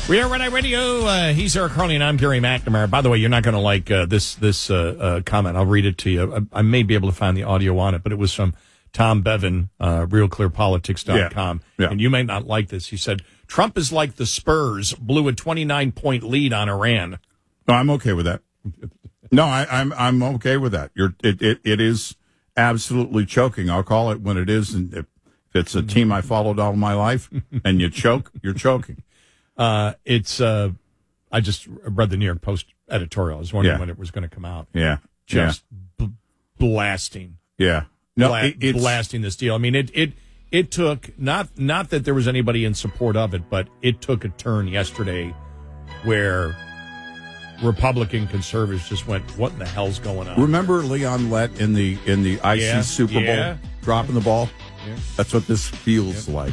We are Red Eye Radio. He's Eric Carly, and I'm Gary McNamara. By the way, you're not going to like this comment. I'll read it to you. I may be able to find the audio on it, but it was from Tom Bevan, RealClearPolitics.com. Yeah. And you may not like this. He said, Trump is like the Spurs, blew a 29-point lead on Iran. No, I'm okay with that. No, I'm okay with that. It is absolutely choking. I'll call it when it is. And if it's a team I followed all my life and you choke, you're choking. I just read the New York Post editorial. I was wondering when it was going to come out. Yeah. Just blasting. Yeah. No, blasting this deal. I mean, it took, not that there was anybody in support of it, but it took a turn yesterday where Republican conservatives just went, what in the hell's going on? Remember Leon Lett in the IC Super Bowl dropping the ball? Yeah. That's what this feels like.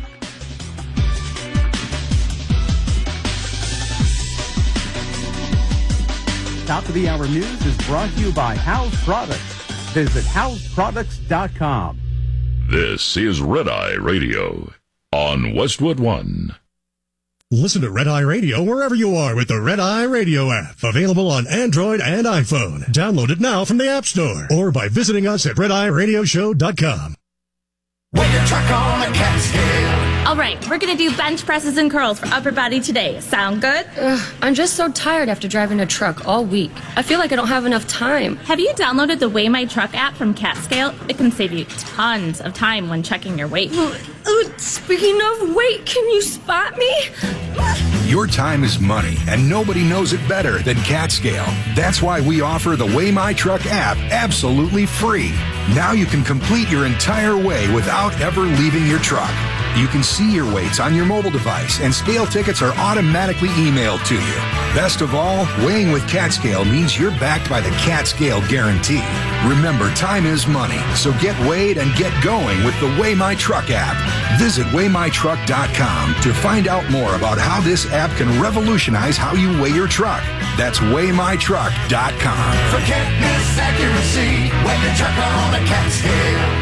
Top of the Hour News is brought to you by House Products. Visit houseproducts.com. This is Red Eye Radio on Westwood One. Listen to Red Eye Radio wherever you are with the Red Eye Radio app. Available on Android and iPhone. Download it now from the App Store or by visiting us at RedEyeRadioshow.com. When your truck on a Catskill. All right, we're going to do bench presses and curls for upper body today. Sound good? I'm just so tired after driving a truck all week. I feel like I don't have enough time. Have you downloaded the Weigh My Truck app from CatScale? It can save you tons of time when checking your weight. Speaking of weight, can you spot me? Your time is money, and nobody knows it better than CatScale. That's why we offer the Weigh My Truck app absolutely free. Now you can complete your entire weigh without ever leaving your truck. You can see your weights on your mobile device, and scale tickets are automatically emailed to you. Best of all, weighing with CatScale means you're backed by the CatScale guarantee. Remember, time is money, so get weighed and get going with the Weigh My Truck app. Visit WeighMyTruck.com to find out more about how this app can revolutionize how you weigh your truck. That's WeighMyTruck.com. Forget accuracy when your truck on a Catskill.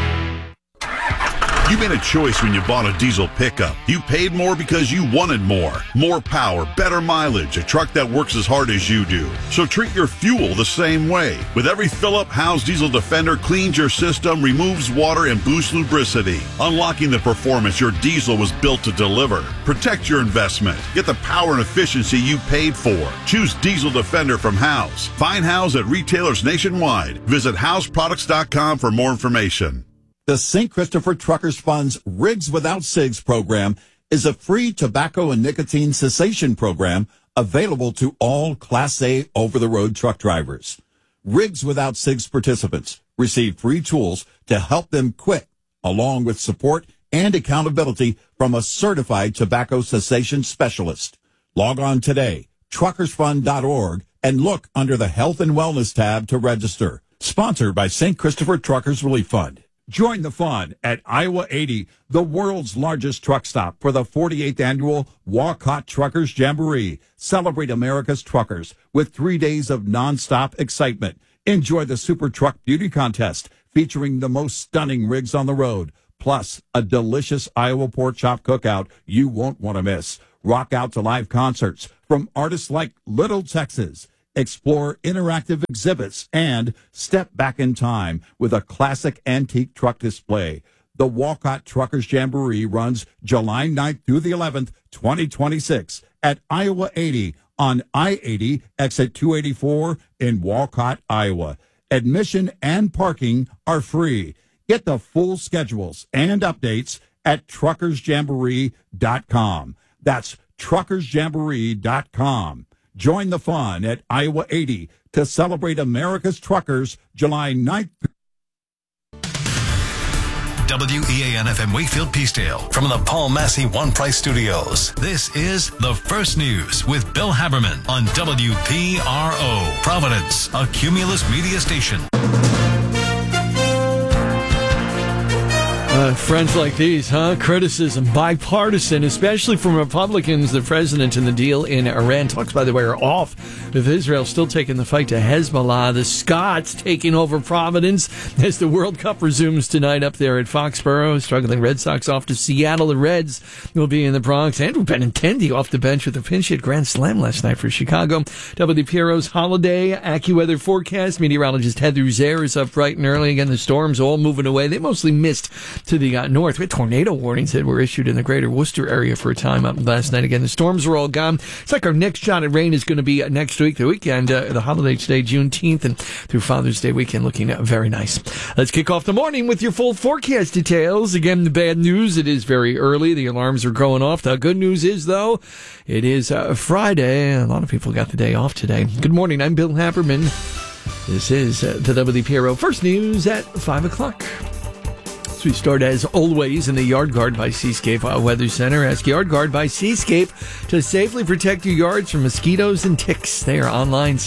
You made a choice when you bought a diesel pickup. You paid more because you wanted more. More power, better mileage, a truck that works as hard as you do. So treat your fuel the same way. With every fill-up, Howe's Diesel Defender cleans your system, removes water, and boosts lubricity, unlocking the performance your diesel was built to deliver. Protect your investment. Get the power and efficiency you paid for. Choose Diesel Defender from Howe's. Find Howe's at retailers nationwide. Visit houseproducts.com for more information. The St. Christopher Truckers Fund's Rigs Without Cigs program is a free tobacco and nicotine cessation program available to all Class A over-the-road truck drivers. Rigs Without Cigs participants receive free tools to help them quit, along with support and accountability from a certified tobacco cessation specialist. Log on today, truckersfund.org, and look under the Health and Wellness tab to register. Sponsored by St. Christopher Truckers Relief Fund. Join the fun at Iowa 80, the world's largest truck stop, for the 48th annual Walcott Truckers Jamboree. Celebrate America's truckers with 3 days of nonstop excitement. Enjoy the Super Truck Beauty Contest featuring the most stunning rigs on the road, plus a delicious Iowa pork chop cookout you won't want to miss. Rock out to live concerts from artists like Little Texas. Explore interactive exhibits and step back in time with a classic antique truck display. The Walcott Truckers Jamboree runs July 9th through the 11th, 2026 at Iowa 80 on I-80 exit 284 in Walcott, Iowa. Admission and parking are free. Get the full schedules and updates at truckersjamboree.com. That's truckersjamboree.com. Join the fun at Iowa 80 to celebrate America's truckers July 9th. WEAN-FM Wakefield Peacedale from the Paul Massey One Price Studios. This is The First News with Bill Haberman on WPRO, Providence, a Cumulus media station. Friends like these, huh? Criticism, bipartisan, especially from Republicans. The president and the deal in Iran. Talks, by the way, are off with Israel still taking the fight to Hezbollah. The Scots taking over Providence as the World Cup resumes tonight up there at Foxborough. Struggling Red Sox off to Seattle. The Reds will be in the Bronx. Andrew Benintendi off the bench with a pinch hit grand slam last night for Chicago. WPRO's holiday AccuWeather forecast. Meteorologist Heather Zare is up bright and early. Again, the storms all moving away. They mostly missed to the north. We had tornado warnings that were issued in the greater Worcester area for a time up last night. Again, the storms were all gone. It's like our next shot at rain is going to be next week, the weekend, the holiday today, Juneteenth, and through Father's Day weekend, looking very nice. Let's kick off the morning with your full forecast details. Again, the bad news, it is very early. The alarms are going off. The good news is, though, it is Friday. A lot of people got the day off today. Good morning. I'm Bill Haberman. This is the WPRO First News at 5 o'clock. We start, as always, in the Yard Guard by Seascape Weather Center. Ask Yard Guard by Seascape to safely protect your yards from mosquitoes and ticks. They are online,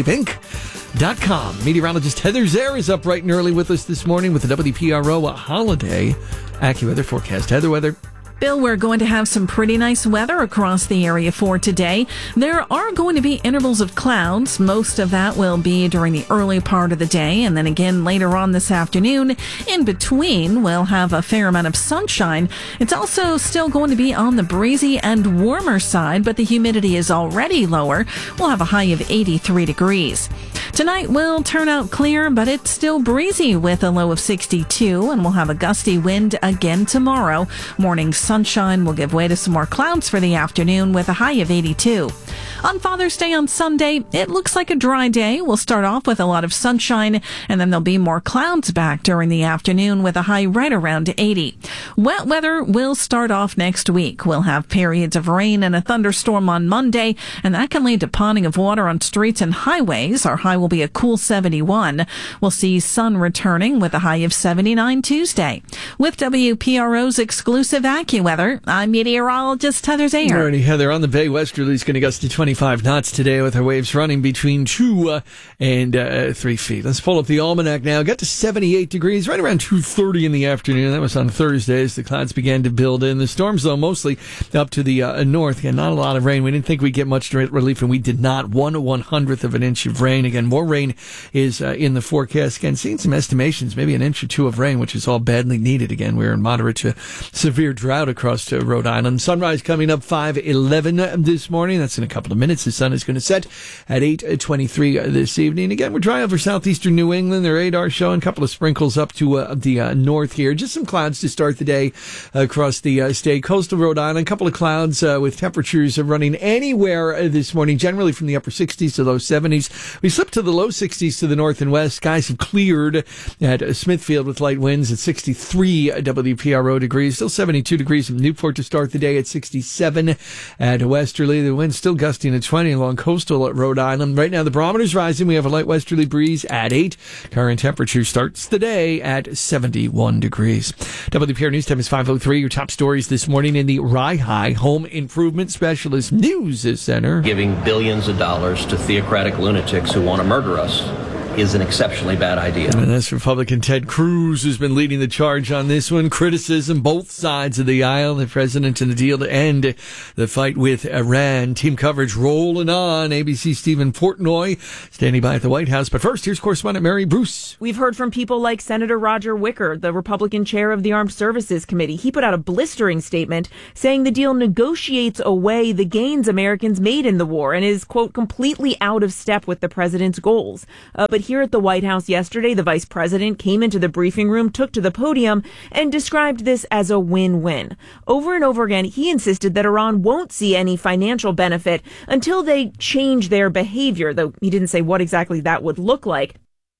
seascapeinc.com. Meteorologist Heather Zare is up bright and early with us this morning with the WPRO Holiday AccuWeather forecast. Heather, weather. Bill, we're going to have some pretty nice weather across the area for today. There are going to be intervals of clouds. Most of that will be during the early part of the day, and then again later on this afternoon. In between, we'll have a fair amount of sunshine. It's also still going to be on the breezy and warmer side, but the humidity is already lower. We'll have a high of 83 degrees. Tonight will turn out clear, but it's still breezy with a low of 62, and we'll have a gusty wind again tomorrow. Morning sunshine will give way to some more clouds for the afternoon with a high of 82. On Father's Day on Sunday, it looks like a dry day. We'll start off with a lot of sunshine, and then there'll be more clouds back during the afternoon with a high right around 80. Wet weather will start off next week. We'll have periods of rain and a thunderstorm on Monday, and that can lead to ponding of water on streets and highways. Our high will be a cool 71. We'll see sun returning with a high of 79 Tuesday. With WPRO's exclusive AccuWeather, I'm meteorologist Heather Zare. Alrighty, Heather, on the bay, westerlies going to gust to 25 knots today with our waves running between 2 and 3 feet. Let's pull up the almanac now. Got to 78 degrees right around 2:30 in the afternoon. That was on Thursday as the clouds began to build in. The storms, though, mostly up to the north. Again, not a lot of rain. We didn't think we'd get much relief, and we did not. 1/100th of an inch of rain. Again, more rain is in the forecast. Again, seeing some estimations, maybe an inch or two of rain, which is all badly needed. Again, we're in moderate to severe drought across Rhode Island. Sunrise coming up 5:11 this morning. That's in a couple of minutes. The sun is going to set at 8:23 this evening. Again, we're dry over southeastern New England. The radar showing a couple of sprinkles up to the north here. Just some clouds to start the day across the state. Coastal Rhode Island, a couple of clouds with temperatures running anywhere this morning, generally from the upper 60s to low 70s. We slipped to the low 60s to the north and west. Skies have cleared at Smithfield with light winds at 63 WPRO degrees. Still 72 degrees in Newport to start the day at 67 at Westerly. The wind's still gusting at 20 along coastal Rhode Island. Right now, the barometer's rising. We have a light westerly breeze at 8. Current temperature starts the day at 71 degrees. WPR News Time is 5:03. Your top stories this morning in the Rye Home Improvement Specialist News Center. Giving billions of dollars to theocratic lunatics who want to murder us is an exceptionally bad idea. And that's Republican Ted Cruz who's been leading the charge on this one. Criticism, both sides of the aisle, the president and the deal to end the fight with Iran. Team coverage rolling on. ABC's Stephen Portnoy standing by at the White House. But first, here's correspondent Mary Bruce. We've heard from people like Senator Roger Wicker, the Republican chair of the Armed Services Committee. He put out a blistering statement saying the deal negotiates away the gains Americans made in the war and is, quote, completely out of step with the president's goals. But here at the White House yesterday, the vice president came into the briefing room, took to the podium, and described this as a win-win. Over and over again, he insisted that Iran won't see any financial benefit until they change their behavior, though he didn't say what exactly that would look like.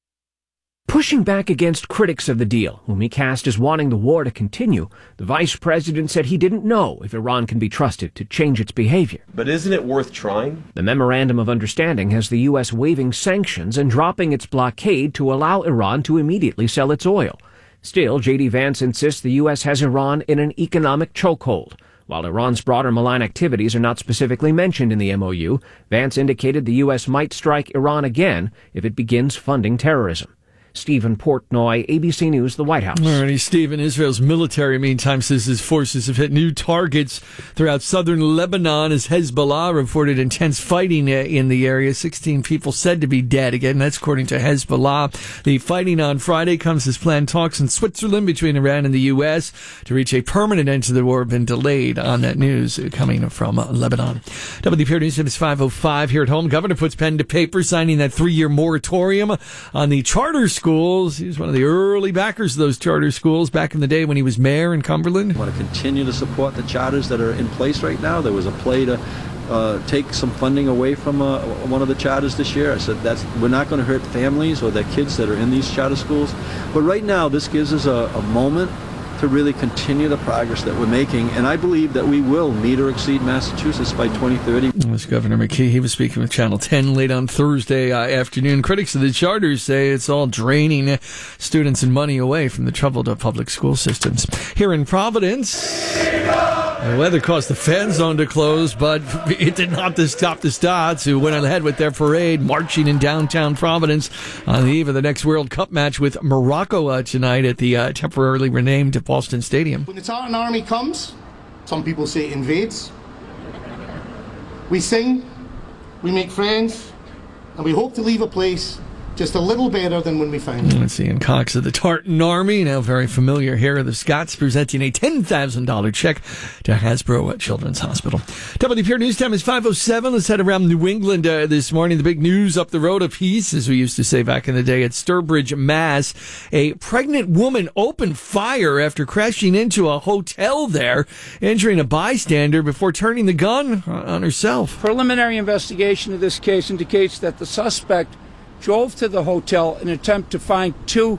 Pushing back against critics of the deal, whom he cast as wanting the war to continue, the vice president said he didn't know if Iran can be trusted to change its behavior. But isn't it worth trying? The memorandum of understanding has the U.S. waiving sanctions and dropping its blockade to allow Iran to immediately sell its oil. Still, J.D. Vance insists the U.S. has Iran in an economic chokehold. While Iran's broader malign activities are not specifically mentioned in the MOU, Vance indicated the U.S. might strike Iran again if it begins funding terrorism. Stephen Portnoy, ABC News, the White House. Alrighty, Stephen. Israel's military, meantime, says his forces have hit new targets throughout southern Lebanon as Hezbollah reported intense fighting in the area. 16 people said to be dead. Again, that's according to Hezbollah. The fighting on Friday comes as planned talks in Switzerland between Iran and the U.S. to reach a permanent end to the war have been delayed. On that news coming from Lebanon. WPR News Time is 5:05 here at home. Governor puts pen to paper, signing that 3-year moratorium on the charter schools. He was one of the early backers of those charter schools back in the day when he was mayor in Cumberland. I want to continue to support the charters that are in place right now. There was a play to take some funding away from one of the charters this year. I said we're not going to hurt families or their kids that are in these charter schools. But right now, this gives us a moment to really continue the progress that we're making, and I believe that we will meet or exceed Massachusetts by 2030. That's Governor McKee. He was speaking with Channel 10 late on Thursday afternoon. Critics of the charters say it's all draining students and money away from the troubled public school systems. Here in Providence, the weather caused the fan zone to close, but it did not stop the Stars, who went ahead with their parade, marching in downtown Providence on the eve of the next World Cup match with Morocco tonight at the temporarily renamed Boston Stadium. When the Tartan Army comes, some people say invades, we sing, we make friends, and we hope to leave a place just a little better than when we found it. Let's see, in Cox of the Tartan Army, now very familiar here, the Scots presenting a $10,000 check to Hasbro Children's Hospital. WPR News Time is 5:07. Let's head around New England this morning. The big news up the road a piece, as we used to say back in the day, at Sturbridge, Mass. A pregnant woman opened fire after crashing into a hotel there, injuring a bystander before turning the gun on herself. Preliminary investigation of this case indicates that the suspect drove to the hotel in an attempt to find two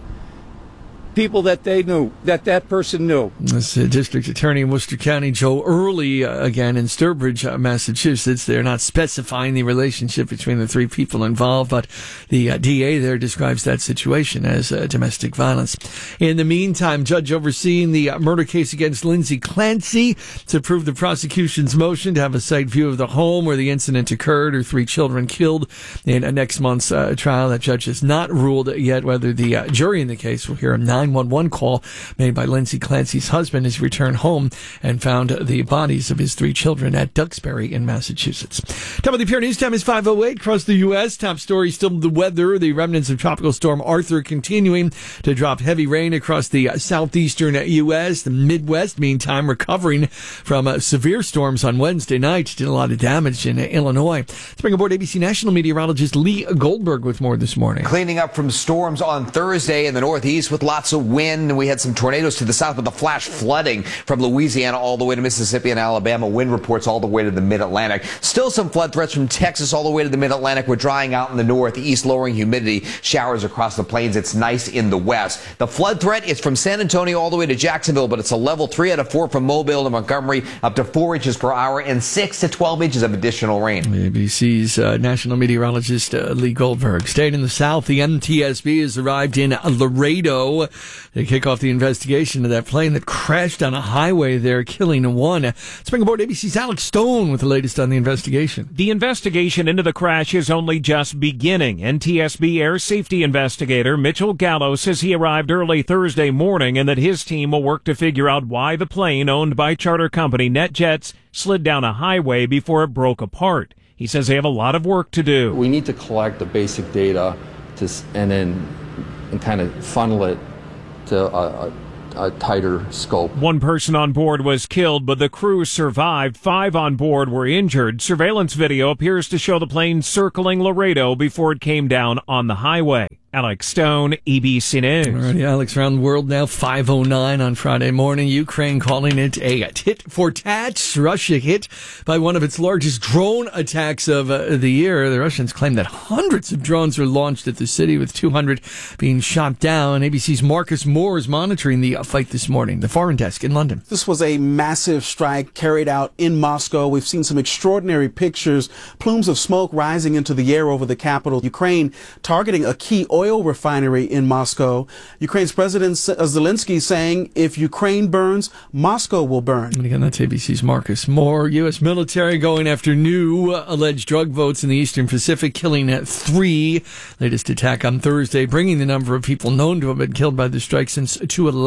people that they knew, that person knew. This District Attorney in Worcester County, Joe Early, again in Sturbridge, Massachusetts. They're not specifying the relationship between the three people involved, but the DA there describes that situation as domestic violence. In the meantime, judge overseeing the murder case against Lindsay Clancy to approve the prosecution's motion to have a site view of the home where the incident occurred, her 3 children killed in next month's trial. That judge has not ruled yet whether the jury in the case will hear a 911 call made by Lindsay Clancy's husband as he returned home and found the bodies of his 3 children at Duxbury in Massachusetts. WPR News Time is 5:08 across the U.S. Top story still the weather. The remnants of Tropical Storm Arthur continuing to drop heavy rain across the southeastern U.S. The Midwest, meantime, recovering from severe storms on Wednesday night. Did a lot of damage in Illinois. Let's bring aboard ABC national meteorologist Lee Goldberg with more this morning. Cleaning up from storms on Thursday in the Northeast with lots of wind. We had some tornadoes to the south with the flash flooding from Louisiana all the way to Mississippi and Alabama. Wind reports all the way to the mid-Atlantic. Still some flood threats from Texas all the way to the mid-Atlantic. We're drying out in the northeast, lowering humidity. Showers across the plains. It's nice in the west. The flood threat is from San Antonio all the way to Jacksonville, but it's a level 3 out of 4 from Mobile to Montgomery, up to 4 inches per hour and 6 to 12 inches of additional rain. ABC's national meteorologist Lee Goldberg. Staying in the south, the NTSB has arrived in Laredo. They kick off the investigation of that plane that crashed on a highway there, killing 1. Let's bring aboard ABC's Alex Stone with the latest on the investigation. The investigation into the crash is only just beginning. NTSB air safety investigator Mitchell Gallo says he arrived early Thursday morning and that his team will work to figure out why the plane owned by charter company NetJets slid down a highway before it broke apart. He says they have a lot of work to do. We need to collect the basic data and kind of funnel it to a tighter scope. 1 person on board was killed, but the crew survived. 5 on board were injured. Surveillance video appears to show the plane circling Laredo before it came down on the highway. Alex Stone, ABC News. All right, Alex, around the world now, 5:09 on Friday morning. Ukraine calling it a tit for tat. Russia hit by one of its largest drone attacks of the year. The Russians claim that hundreds of drones were launched at the city, with 200 being shot down. ABC's Marcus Moore is monitoring the fight this morning. The Foreign Desk in London. This was a massive strike carried out in Moscow. We've seen some extraordinary pictures, plumes of smoke rising into the air over the capital. Ukraine targeting a key oil oil refinery in Moscow. Ukraine's President Zelensky saying if Ukraine burns, Moscow will burn. And again, that's ABC's Marcus Moore. U.S. military going after new alleged drug boats in the Eastern Pacific, killing 3. Latest attack on Thursday, bringing the number of people known to have been killed by the strike since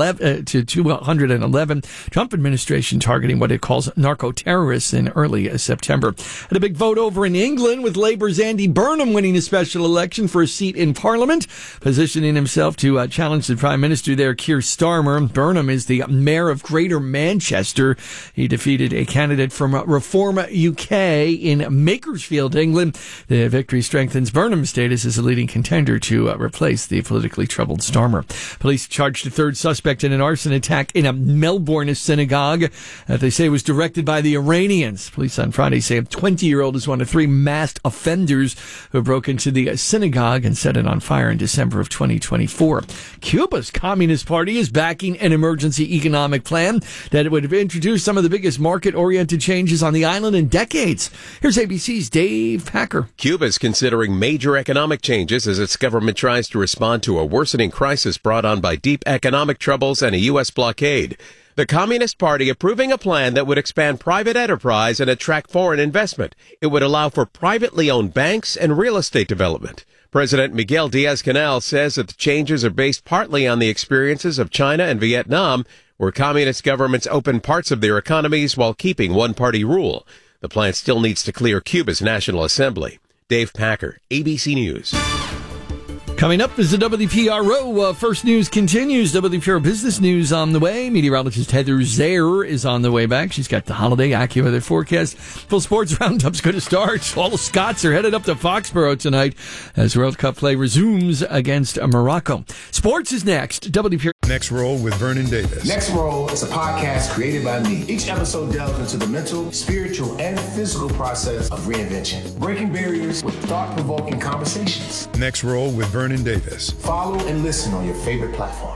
211. Trump administration targeting what it calls narco-terrorists in early September. Had a big vote over in England with Labour's Andy Burnham winning a special election for a seat in Parliament, positioning himself to challenge the Prime Minister there, Keir Starmer. Burnham is the mayor of Greater Manchester. He defeated a candidate from Reform UK in Makersfield, England. The victory strengthens Burnham's status as a leading contender to replace the politically troubled Starmer. Police charged a third suspect in an arson attack in a Melbourne synagogue that they say was directed by the Iranians. Police on Friday say a 20-year-old is one of 3 masked offenders who broke into the synagogue and set it on fire in December of 2024. Cuba's Communist Party is backing an emergency economic plan that would introduce some of the biggest market-oriented changes on the island in decades. Here's ABC's Dave Packer. Cuba's considering major economic changes as its government tries to respond to a worsening crisis brought on by deep economic troubles and a U.S. blockade. The Communist Party approving a plan that would expand private enterprise and attract foreign investment. It would allow for privately owned banks and real estate development. President Miguel Diaz-Canel says that the changes are based partly on the experiences of China and Vietnam, where communist governments opened parts of their economies while keeping one-party rule. The plan still needs to clear Cuba's National Assembly. Dave Packer, ABC News. Coming up is the WPRO First News continues. WPRO Business News on the way. Meteorologist Heather Zayer is on the way back. She's got the holiday AccuWeather forecast. Full sports roundup's going to start. All the Scots are headed up to Foxborough tonight as World Cup play resumes against Morocco. Sports is next. WPRO. Next Roll with Vernon Davis. Next Roll is a podcast created by me. Each episode delves into the mental, spiritual, and physical process of reinvention, breaking barriers with thought-provoking conversations. Next Roll with Vernon Davis. Follow and listen on your favorite platform.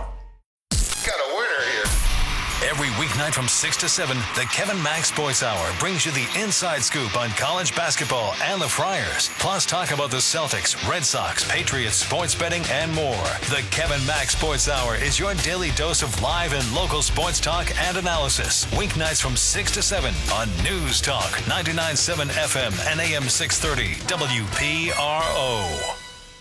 Every weeknight from 6 to 7, the Kevin Mack Sports Hour brings you the inside scoop on college basketball and the Friars. Plus, talk about the Celtics, Red Sox, Patriots, sports betting, and more. The Kevin Mack Sports Hour is your daily dose of live and local sports talk and analysis. Weeknights from 6 to 7 on News Talk 99.7 FM and AM 630 WPRO.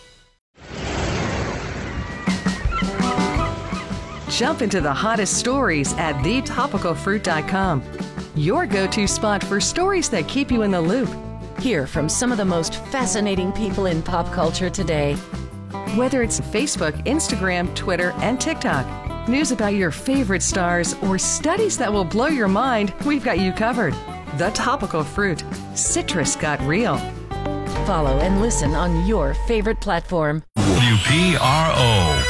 Jump into the hottest stories at thetopicalfruit.com. Your go-to spot for stories that keep you in the loop. Hear from some of the most fascinating people in pop culture today. Whether it's Facebook, Instagram, Twitter, and TikTok, news about your favorite stars, or studies that will blow your mind, we've got you covered. The Topical Fruit. Citrus got real. Follow and listen on your favorite platform. WPRO.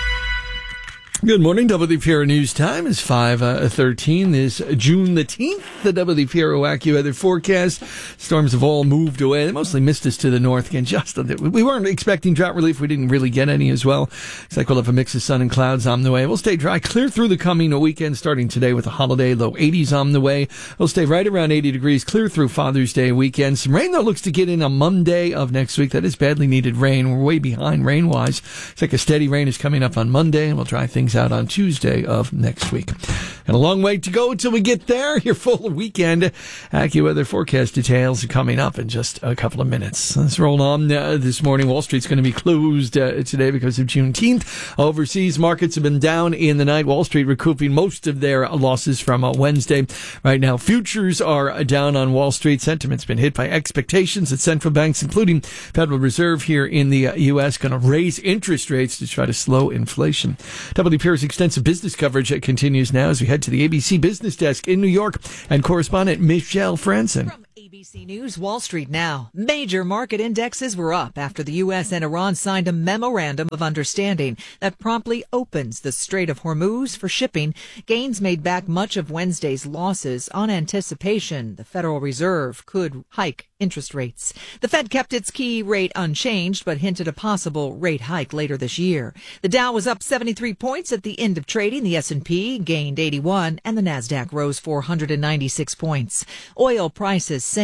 Good morning, WPRO News Time is 5:13 this June the 10th. The WPRO AccuWeather forecast. Storms have all moved away. They mostly missed us to the north again. We weren't expecting drought relief. We didn't really get any as well. Looks like we'll have a mix of sun and clouds on the way. We'll stay dry clear through the coming weekend, starting today with a holiday. Low 80s on the way. We'll stay right around 80 degrees clear through Father's Day weekend. Some rain, though, looks to get in on Monday of next week. That is badly needed rain. We're way behind rain-wise. It's like a steady rain is coming up on Monday, and we'll dry things out on Tuesday of next week. And a long way to go till we get there. Your full weekend AccuWeather forecast details are coming up in just a couple of minutes. Let's roll on this morning. Wall Street's going to be closed today because of Juneteenth. Overseas markets have been down in the night. Wall Street recouping most of their losses from Wednesday. Right now, futures are down on Wall Street. Sentiment's been hit by expectations that central banks, including Federal Reserve here in the U.S., going to raise interest rates to try to slow inflation. WPRO's extensive business coverage continues now as we head to the ABC Business Desk in New York and correspondent Michelle Franson. ABC News Wall Street now. Major market indexes were up after the U.S. and Iran signed a memorandum of understanding that promptly opens the Strait of Hormuz for shipping. Gains made back much of Wednesday's losses on anticipation the Federal Reserve could hike interest rates. The Fed kept its key rate unchanged, but hinted a possible rate hike later this year. The Dow was up 73 points at the end of trading. The S&P gained 81, and the Nasdaq rose 496 points. Oil prices sank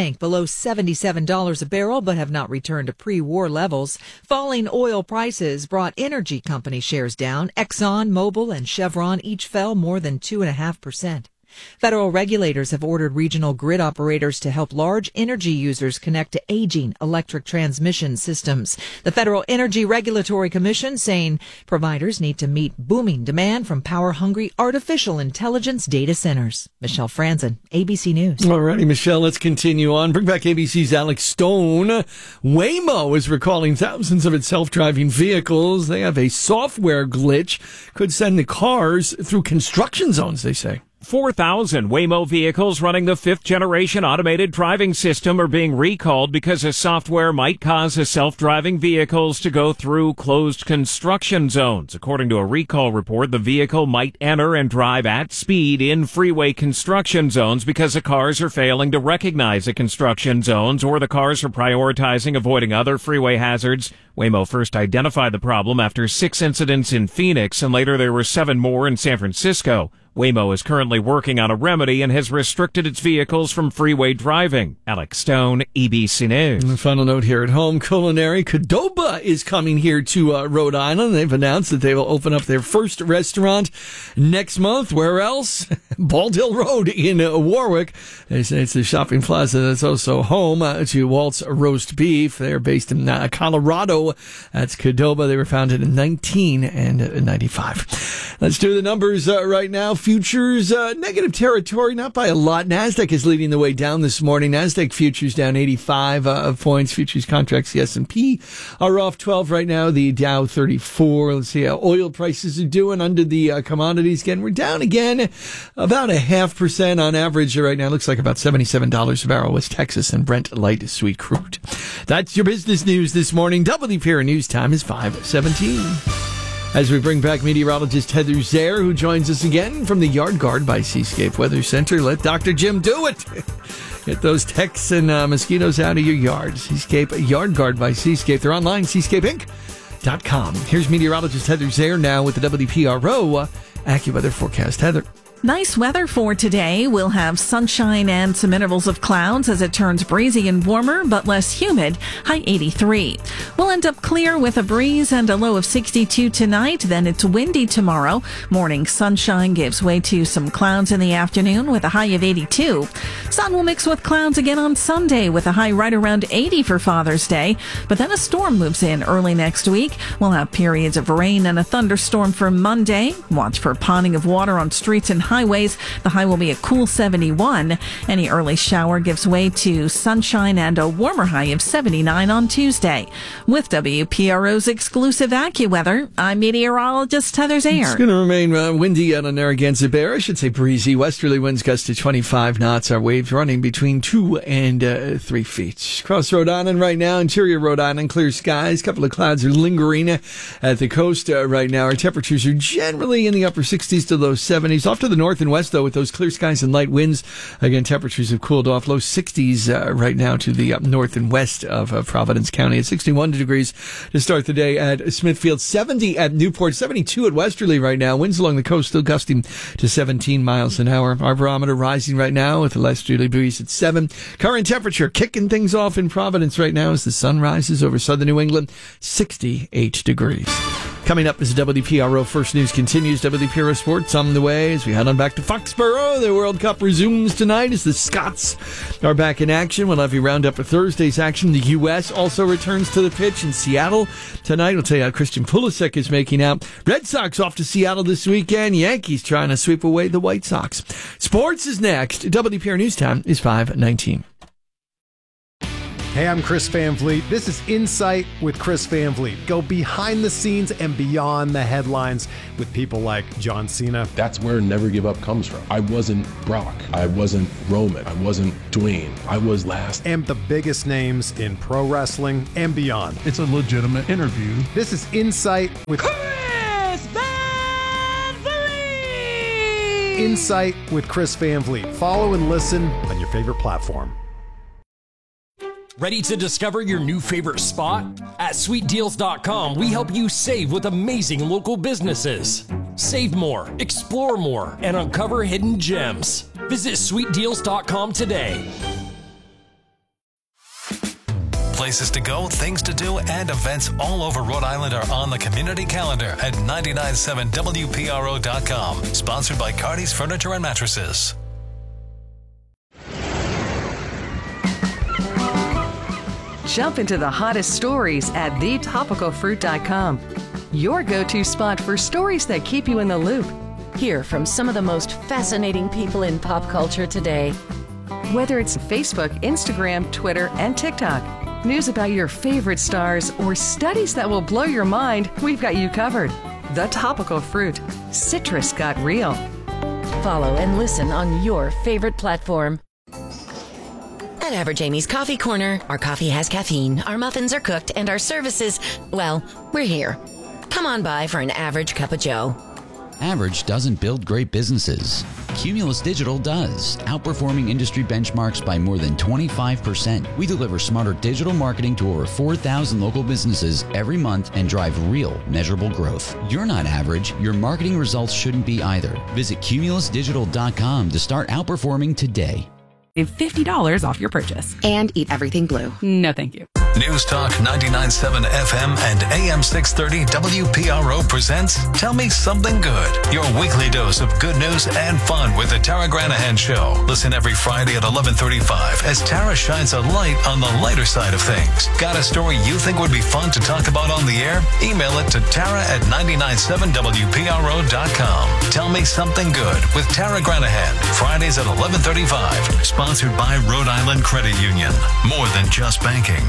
sank below $77 a barrel but have not returned to pre-war levels. Falling oil prices brought energy company shares down. Exxon, Mobil, and Chevron each fell more than 2.5%. Federal regulators have ordered regional grid operators to help large energy users connect to aging electric transmission systems. The Federal Energy Regulatory Commission saying providers need to meet booming demand from power-hungry artificial intelligence data centers. Michelle Franzen, ABC News. All righty, Michelle, let's continue on. Bring back ABC's Alex Stone. Waymo is recalling thousands of its self-driving vehicles. They have a software glitch. Could send the cars through construction zones, they say. 4,000 Waymo vehicles running the fifth-generation automated driving system are being recalled because a software might cause the self-driving vehicles to go through closed construction zones. According to a recall report, the vehicle might enter and drive at speed in freeway construction zones because the cars are failing to recognize the construction zones, or the cars are prioritizing avoiding other freeway hazards. Waymo first identified the problem after 6 incidents in Phoenix, and later there were 7 more in San Francisco. Waymo is currently working on a remedy and has restricted its vehicles from freeway driving. Alex Stone, ABC News. And the final note here at home, culinary Qdoba is coming here to Rhode Island. They've announced that they will open up their first restaurant next month. Where else? Bald Hill Road in Warwick. They say it's a shopping plaza that's also home to Walt's Roast Beef. They're based in Colorado. That's Qdoba. They were founded in 1995. Let's do the numbers right now. Futures, negative territory, not by a lot. NASDAQ is leading the way down this morning. NASDAQ futures down 85 points. Futures contracts, the S&P are off 12 right now. The Dow 34. Let's see how oil prices are doing under the commodities. Again, we're down again about 0.5% on average right now. Looks like about $77 a barrel. West Texas and Brent light sweet crude. That's your business news this morning. WPR News Time is 5:17. As we bring back meteorologist Heather Zaire, who joins us again from the Yard Guard by Seascape Weather Center. Let Dr. Jim do it. Get those ticks and mosquitoes out of your yard. Seascape Yard Guard by Seascape. They're online, seascapeinc.com. Here's meteorologist Heather Zaire now with the WPRO AccuWeather forecast. Heather. Nice weather for today. We'll have sunshine and some intervals of clouds as it turns breezy and warmer, but less humid, high 83. We'll end up clear with a breeze and a low of 62 tonight. Then it's windy tomorrow. Morning sunshine gives way to some clouds in the afternoon with a high of 82. Sun will mix with clouds again on Sunday with a high right around 80 for Father's Day. But then a storm moves in early next week. We'll have periods of rain and a thunderstorm for Monday. Watch for ponding of water on streets and highways. The high will be a cool 71. Any early shower gives way to sunshine and a warmer high of 79 on Tuesday. With WPRO's exclusive AccuWeather, I'm meteorologist Heather Zaire. It's going to remain windy out on Narragansett Bay. I should say breezy. Westerly winds gust to 25 knots. Our waves running between 2 and 3 feet. Across Rhode Island right now, interior Rhode Island, clear skies. A couple of clouds are lingering at the coast right now. Our temperatures are generally in the upper 60s to low 70s. Off to the north and west, though, with those clear skies and light winds. Again, temperatures have cooled off. Low 60s right now to the north and west of Providence County. At 61 degrees to start the day at Smithfield. 70 at Newport. 72 at Westerly right now. Winds along the coast still gusting to 17 miles an hour. Our barometer rising right now with a westerly breeze at 7. Current temperature kicking things off in Providence right now as the sun rises over southern New England. 68 degrees. Coming up as WPRO First News continues, WPRO Sports on the way as we head on back to Foxborough. The World Cup resumes tonight as the Scots are back in action. We'll have you round up for Thursday's action. The U.S. also returns to the pitch in Seattle tonight. We'll tell you how Christian Pulisic is making out. Red Sox off to Seattle this weekend. Yankees trying to sweep away the White Sox. Sports is next. WPR News Time is 5:19. Hey, I'm Chris Van Vliet. This is Insight with Chris Van Vliet. Go behind the scenes and beyond the headlines with people like John Cena. That's where Never Give Up comes from. I wasn't Brock. I wasn't Roman. I wasn't Dwayne. I was last. And the biggest names in pro wrestling and beyond. It's a legitimate interview. This is Insight with Chris Van Vliet! Insight with Chris Van Vliet. Follow and listen on your favorite platform. Ready to discover your new favorite spot? At SweetDeals.com, we help you save with amazing local businesses. Save more, explore more, and uncover hidden gems. Visit SweetDeals.com today. Places to go, things to do, and events all over Rhode Island are on the community calendar at 997WPRO.com. Sponsored by Cardi's Furniture and Mattresses. Jump into the hottest stories at thetopicalfruit.com. Your go-to spot for stories that keep you in the loop. Hear from some of the most fascinating people in pop culture today. Whether it's Facebook, Instagram, Twitter, and TikTok, news about your favorite stars, or studies that will blow your mind, we've got you covered. The Topical Fruit. Citrus got real. Follow and listen on your favorite platform. At Average Amy's Coffee Corner, our coffee has caffeine, our muffins are cooked, and our services, well, we're here. Come on by for an average cup of joe. Average doesn't build great businesses. Cumulus Digital does, outperforming industry benchmarks by more than 25%. We deliver smarter digital marketing to over 4,000 local businesses every month and drive real, measurable growth. You're not average. Your marketing results shouldn't be either. Visit cumulusdigital.com to start outperforming today. Save $50 off your purchase. And eat everything blue. No, thank you. News Talk 99.7 FM and AM 630 WPRO presents Tell Me Something Good, your weekly dose of good news and fun with the Tara Granahan Show. Listen every Friday at 11:35 as Tara shines a light on the lighter side of things. Got a story you think would be fun to talk about on the air? Email it to Tara at 997WPRO.com. Tell Me Something Good with Tara Granahan, Fridays at 11:35. Sponsored by Rhode Island Credit Union. More than just banking.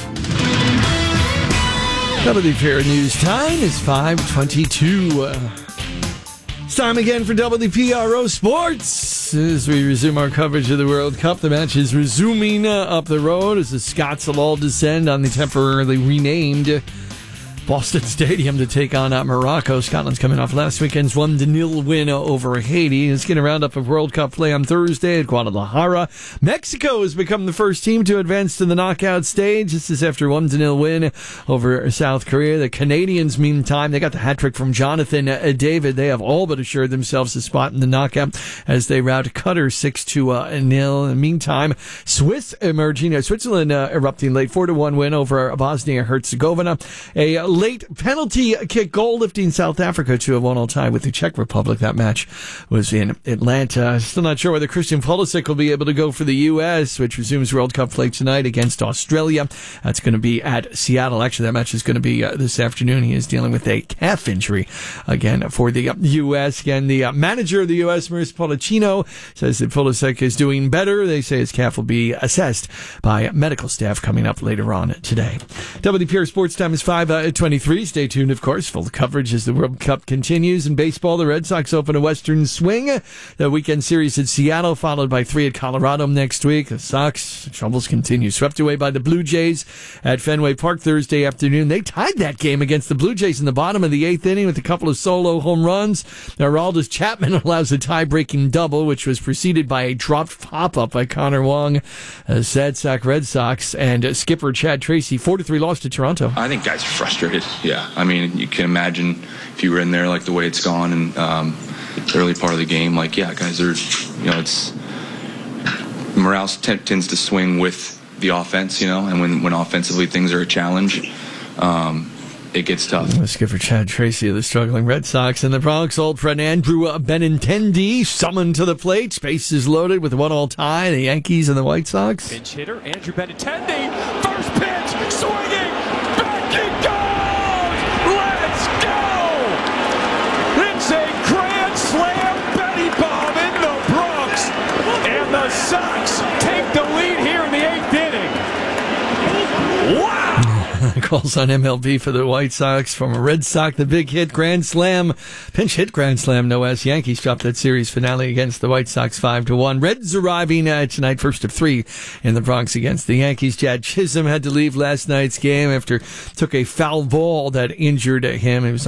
WPRO News Time is 5:22. It's time again for WPRO Sports as we resume our coverage of the World Cup. The match is resuming up the road as the Scots will all descend on the temporarily renamed Boston Stadium to take on Morocco. Scotland's coming off last weekend's 1-0 win over Haiti. It's going to round up a World Cup play on Thursday at Guadalajara. Mexico has become the first team to advance to the knockout stage. This is after 1-0 win over South Korea. The Canadians, meantime, they got the hat trick from Jonathan David. They have all but assured themselves a spot in the knockout as they rout Qatar 6-0. In the meantime, Switzerland erupting late 4-1 win over Bosnia-Herzegovina. A late penalty kick goal lifting South Africa to a 1-1 tie with the Czech Republic. That match was in Atlanta. Still not sure whether Christian Pulisic will be able to go for the U.S., which resumes World Cup play tonight against Australia. That's going to be at Seattle. Actually, that match is going to be this afternoon. He is dealing with a calf injury again for the U.S. Again, the manager of the U.S., Mauricio Pochettino, says that Pulisic is doing better. They say his calf will be assessed by medical staff coming up later on today. WPR Sports Time is 5:23. Stay tuned, of course. Full coverage as the World Cup continues. In baseball, the Red Sox open a Western swing. The weekend series at Seattle, followed by 3 at Colorado next week. The Sox troubles continue. Swept away by the Blue Jays at Fenway Park Thursday afternoon. They tied that game against the Blue Jays in the bottom of the 8th inning with a couple of solo home runs. Aroldis Chapman allows a tie-breaking double, which was preceded by a dropped pop-up by Connor Wong. Sad sack Red Sox and skipper Chad Tracy, 4-3 loss to Toronto. I think guys are frustrated. Yeah, I mean, you can imagine if you were in there, like the way it's gone and the early part of the game, like, yeah, guys are, it's morale tends to swing with the offense, and when offensively things are a challenge, it gets tough. Skipper Chad Tracy of the struggling Red Sox in the Bronx. Old friend Andrew Benintendi summoned to the plate. Space is loaded with a 1-1 tie. The Yankees and the White Sox. Pinch hitter Andrew Benintendi. First pitch, swinging, back it goes. Let's go! It's a grand slam Betty Bomb in the Bronx, and the Sox take the lead here in the 8th inning. Wow! Calls on MLB for the White Sox from a Red Sox. The big hit grand slam, pinch hit grand slam, no S. Yankees dropped that series finale against the White Sox 5-1. Reds arriving tonight, first of 3 in the Bronx against the Yankees. Chad Chisholm had to leave last night's game after took a foul ball that injured him. He was